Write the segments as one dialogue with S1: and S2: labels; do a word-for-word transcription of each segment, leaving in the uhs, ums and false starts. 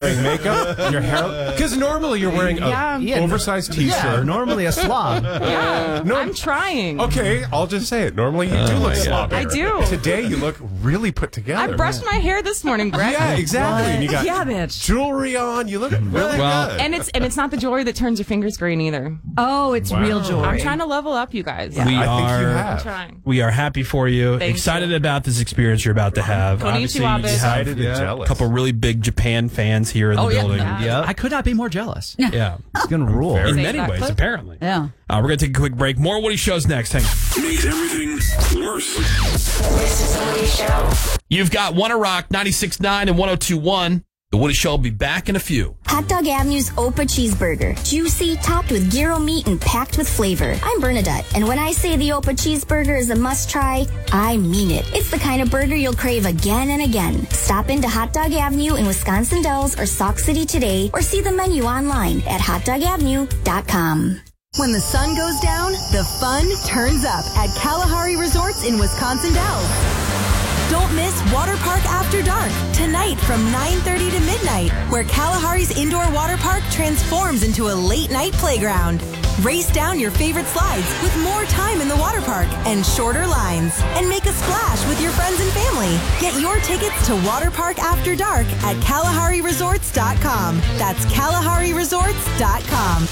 S1: wearing makeup, your hair, because normally you're wearing an
S2: Yeah.
S1: oversized T-shirt.
S3: Yeah, normally a slob.
S2: Yeah,
S1: No-
S2: I'm trying.
S1: Okay, I'll just say it. Normally you do look sloppy.
S2: I do.
S1: Today you look really put together.
S2: I brushed my hair this morning, Greg.
S1: Yeah, exactly. And you got
S2: Yeah, bitch.
S1: jewelry on. You look really
S4: Well,
S1: good.
S2: And it's and it's not the jewelry that turns your fingers green either.
S5: Oh, it's
S1: Wow.
S5: real jewelry.
S2: I'm trying to level up, you guys.
S4: We
S1: I think you
S4: are
S1: have.
S2: Trying.
S4: we are happy for you.
S2: Thank
S4: Excited
S2: you.
S4: about this experience you're about to have.
S2: Konnichiwa,
S4: Obviously, you
S2: bitch.
S4: have
S1: Excited and
S4: a
S1: jealous.
S4: couple really big Japan fans here in the
S5: Oh, yeah.
S4: building.
S2: Yeah.
S3: Yep. I could not be more jealous.
S4: Yeah.
S3: It's going to rule.
S4: In
S2: Save
S4: many
S2: that
S4: ways,
S2: clip.
S4: apparently.
S5: Yeah.
S4: Uh, we're going to take a quick break. More Woody Shows next. Hang on.
S6: Makes everything worse.
S7: This is the Woody Show.
S4: You've got Wanna Rock ninety-six point nine and one oh two point one. The Woody Show will be back in a few.
S8: Hot Dog Avenue's Opa Cheeseburger. Juicy, topped with gyro meat, and packed with flavor. I'm Bernadette, and when I say the Opa Cheeseburger is a must-try, I mean it. It's the kind of burger you'll crave again and again. Stop into Hot Dog Avenue in Wisconsin Dells or Sauk City today, or see the menu online at hot dog avenue dot com.
S9: When the sun goes down, the fun turns up at Kalahari Resorts in Wisconsin Dells. Don't miss Water Park After Dark, tonight from nine thirty to midnight, where Kalahari's indoor water park transforms into a late-night playground. Race down your favorite slides with more time in the water park and shorter lines. And make a splash with your friends and family. Get your tickets to Water Park After Dark at kalahari resorts dot com. That's kalahari resorts dot com.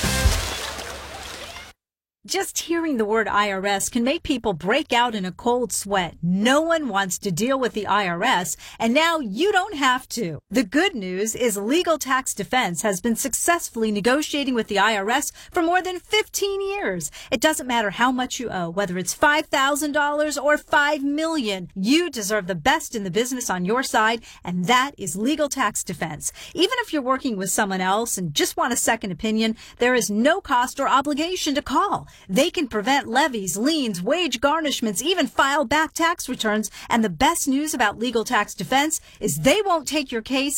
S10: Just hearing the word I R S can make people break out in a cold sweat. No one wants to deal with the I R S, and now you don't have to. The good news is Legal Tax Defense has been successfully negotiating with the I R S for more than fifteen years. It doesn't matter how much you owe, whether it's five thousand dollars or five million dollars. You deserve the best in the business on your side, and that is Legal Tax Defense. Even if you're working with someone else and just want a second opinion, there is no cost or obligation to call. They can prevent levies, liens, wage garnishments, even file back tax returns. And the best news about Legal Tax Defense is they won't take your case